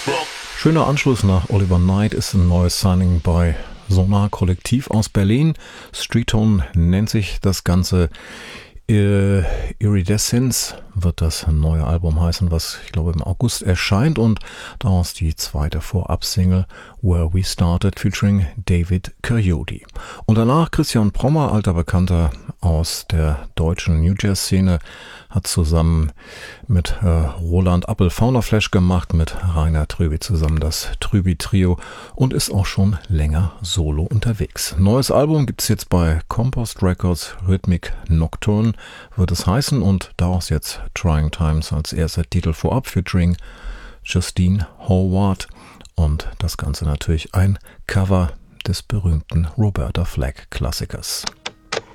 Schöner Anschluss nach Oliver Knight ist ein neues Signing bei Sonar Kollektiv aus Berlin. Street Tone nennt sich das Ganze. Iridescence wird das neue Album heißen, was ich glaube im August erscheint, und daraus die zweite Vorab-Single Where We Started featuring David Coyote. Und danach Christian Prommer, alter Bekannter aus der deutschen New Jazz Szene, hat zusammen mit Roland Appel Fauna Flash gemacht, mit Rainer Trüby zusammen das Trüby Trio, und ist auch schon länger solo unterwegs. Neues Album gibt's jetzt bei Compost Records, Rhythmic Nocturne wird es heißen, und daraus jetzt Trying Times als erster Titel vorab featuring Justine Howard, und das Ganze natürlich ein Cover des berühmten Roberta Flack Klassikers.